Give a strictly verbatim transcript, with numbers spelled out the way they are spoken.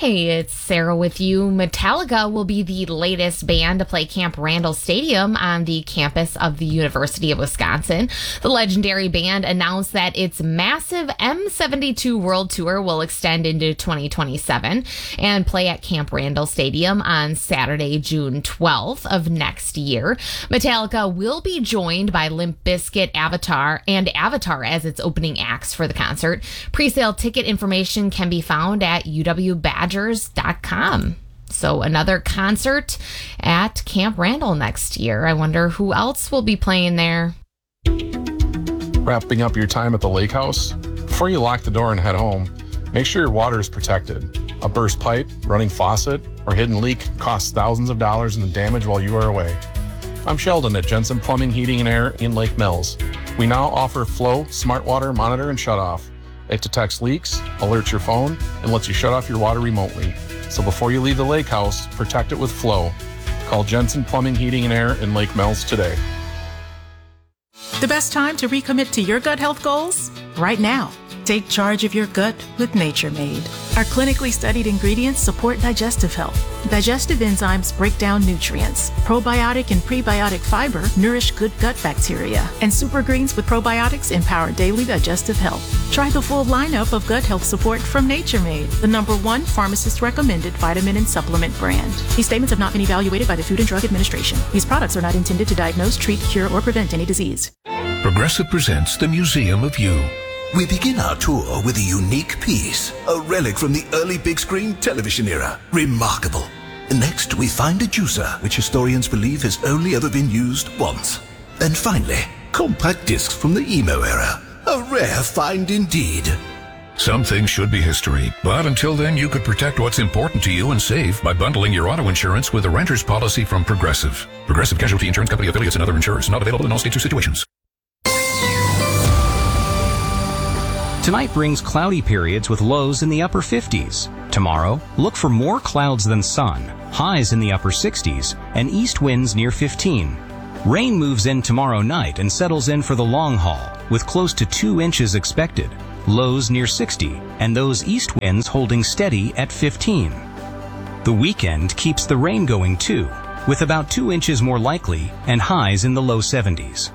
Hey, it's Sarah with you. Metallica will be the latest band to play Camp Randall Stadium on the campus of the University of Wisconsin. The legendary band announced that its massive M seventy-two World Tour will extend into twenty twenty-seven and play at Camp Randall Stadium on Saturday, June twelfth of next year. Metallica will be joined by Limp Bizkit, Avatar, and Avatar as its opening acts for the concert. Presale ticket information can be found at U W Badgers dot com. So another concert at Camp Randall next year. I wonder who else will be playing there. Wrapping up your time at the lake house? Before you lock the door and head home, make sure your water is protected. A burst pipe, running faucet, or hidden leak costs thousands of dollars in the damage while you are away. I'm Sheldon at Jensen Plumbing, Heating, and Air in Lake Mills. We now offer Flow Smart Water Monitor and Shutoff. It detects leaks, alerts your phone, and lets you shut off your water remotely. So before you leave the lake house, protect it with Flow. Call Jensen Plumbing, Heating, and Air in Lake Mills today. The best time to recommit to your gut health goals? Right now. Take charge of your gut with Nature Made. Our clinically studied ingredients support digestive health. Digestive enzymes break down nutrients. Probiotic and prebiotic fiber nourish good gut bacteria. And super greens with probiotics empower daily digestive health. Try the full lineup of gut health support from Nature Made, the number one pharmacist-recommended vitamin and supplement brand. These statements have not been evaluated by the Food and Drug Administration. These products are not intended to diagnose, treat, cure, or prevent any disease. Progressive presents the Museum of You. We begin our tour with a unique piece, a relic from the early big screen television era. Remarkable. Next, we find a juicer, which historians believe has only ever been used once. And finally, compact discs from the emo era. A rare find indeed. Some things should be history, but until then you could protect what's important to you and save by bundling your auto insurance with a renter's policy from Progressive. Progressive Casualty Insurance Company affiliates and other insurers. Not available in all states or situations. Tonight brings cloudy periods with lows in the upper fifties. Tomorrow, look for more clouds than sun, highs in the upper sixties, and east winds near fifteen. Rain moves in tomorrow night and settles in for the long haul, with close to two inches expected, lows near sixty, and those east winds holding steady at fifteen. The weekend keeps the rain going too, with about two inches more likely and highs in the low seventies.